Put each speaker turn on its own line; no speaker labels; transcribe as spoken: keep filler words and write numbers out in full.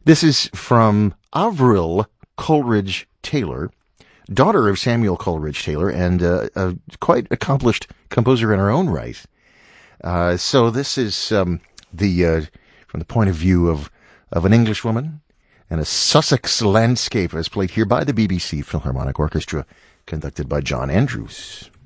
This is from Avril Coleridge Taylor, daughter of Samuel Coleridge Taylor, and uh, a quite accomplished composer in her own right. Uh, so this is um, the uh, from the point of view of, of an Englishwoman and a Sussex landscape, as played here by the B B C Philharmonic Orchestra, conducted by John Andrews.